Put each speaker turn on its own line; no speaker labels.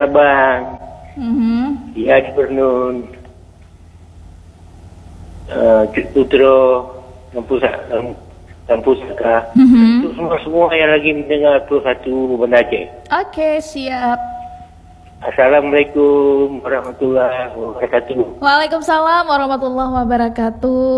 Sabang, di Haji Bernun, Putro, Lampu Saka. Untuk semua yang lagi mendengar Pro 1 Banda Aceh.
Oke, siap.
Assalamualaikum warahmatullahi wabarakatuh.
Waalaikumsalam warahmatullahi wabarakatuh.